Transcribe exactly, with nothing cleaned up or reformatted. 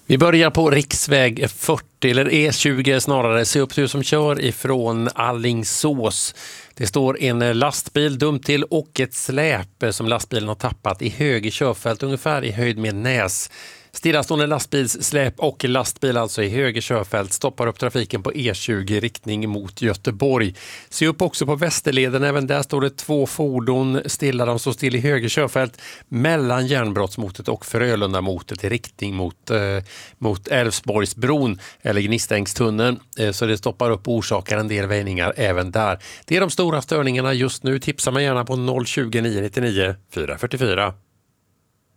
Vi börjar på riksväg fyrtio, eller E tjugo snarare. Se upp, du som kör ifrån Alingsås. Det står en lastbil dumt till och ett släp som lastbilen har tappat i höger körfält, ungefär i höjd med Näs. Stillastående lastbilssläp och lastbil alltså i höger körfält stoppar upp trafiken på E tjugo i riktning mot Göteborg. Se upp också på Västerleden, även där står det två fordon stilla. De står still i höger körfält mellan Järnbrottsmotet och Frölundamotet i riktning mot, eh, mot Älvsborgsbron eller Gnistängstunneln. Eh, så det stoppar upp och orsakar en del väjningar även där. Det är de stora störningarna just nu. Tipsa mig gärna på noll tjugo, nio nittionio, fyra fyrtiofyra.